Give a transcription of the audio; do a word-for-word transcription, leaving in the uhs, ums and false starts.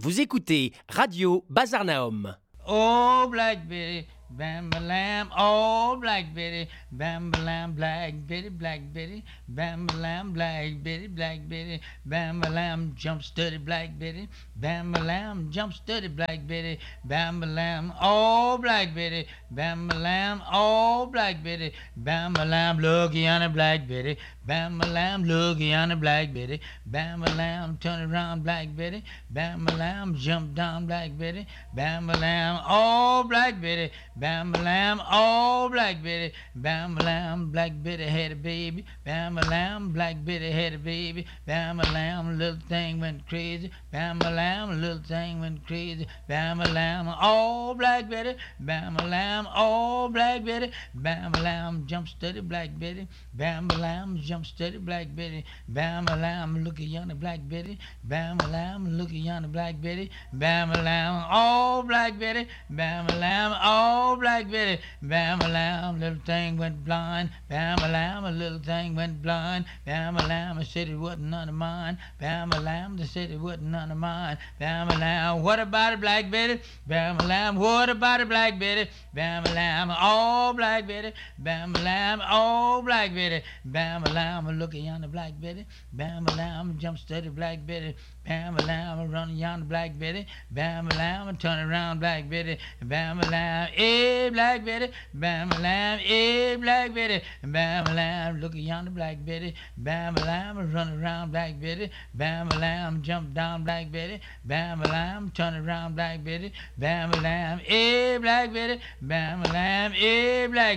Vous écoutez Radio Bazarnaum. Oh, Black Betty, bam-ba-lam, oh, Black Betty, bam-ba-lam, Black Betty, Black Betty, bam-ba-lam, Black Betty, Black Betty, bam-ba-lam, jump steady, Black Betty, bam-ba-lam, jump steady, Black Betty, bam-ba-lam, oh, Black Betty, bam-ba-lam, oh, Black Betty, bam-ba-lam, looky on the Black Betty, bam-ba-lam, looky on the Black Betty, bam-ba-lam, turn around, Black Betty, bam-ba-lam, jump down, Black Betty, bam-ba-lam, oh, Black Betty, bam-ba-lam, oh, Black Betty, bam-ba-lam, Black Betty had a baby, bam-ba-lam, Black Betty had a baby, bam-ba-lam, little thing went crazy, bam-ba-lam, little thing went crazy, bam-ba-lam, oh, Black Betty, bam-ba-lam, oh, Black Betty, bam-ba-lam, jump steady, Black Betty, bam-ba-lam, jump steady, Black Betty, bam-ba-lam, looky yonder, Black Betty, bam-ba-lam, looky yonder, Black Betty, bam-ba-lam, oh, Black Betty, bam-a-lam, oh, Black Betty, bam-a-lam, little thing went blind, bam-a-lam, a little thing went blind, bam-a-lam, I said it wasn't none of mine, bam-a-lam, they said it wasn't none of mine, bam-a-lam, what about it, Black Betty, bam-a-lam, what about it, Black Betty, bam-a-lam, oh, Black Betty, bam-a-lam, oh, Black Betty, bam-a-lam, look at yonder, Black Betty, bam-a-lam, jump steady, Black Betty, bam-a-lam, run yonder, Black Betty, bam-a-lam, turn around, Black Betty, bam-a-lam, eh, Black Betty, bam-a-lam, eh, Black Betty, bam-a-lam, look at yonder, Black Betty, bam-a-lam, run around, Black Betty, bam-a-lam, jump down, Black Betty, bam-a-lam, turn around, Black Betty, bam-a-lam, eh, Black Betty, bam-a-lam, eh, Black